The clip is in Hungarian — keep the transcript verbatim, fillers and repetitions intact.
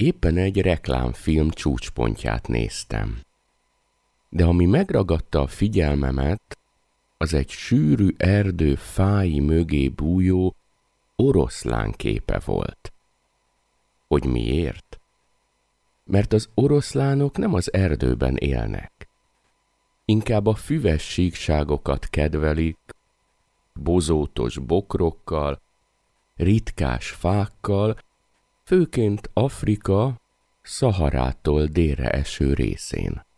Éppen egy reklámfilm csúcspontját néztem. De ami megragadta a figyelmemet, az egy sűrű erdő fái mögé bújó oroszlán képe volt. Hogy miért? Mert az oroszlánok nem az erdőben élnek. Inkább a füves síkságokat kedvelik, bozótos bokrokkal, ritkás fákkal, főként Afrika Szaharától délre eső részén.